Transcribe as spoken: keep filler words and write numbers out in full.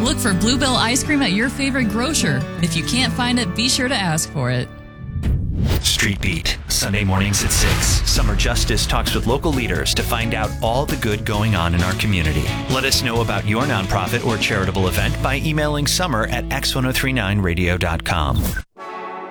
look for Bluebell ice cream at your favorite grocer. If you can't find it, be sure to ask for it. Street Beat, Sunday mornings at six. Summer Justice talks with local leaders to find out all the good going on in our community. Let us know about your nonprofit or charitable event by emailing summer at x ten thirty-nine radio dot com.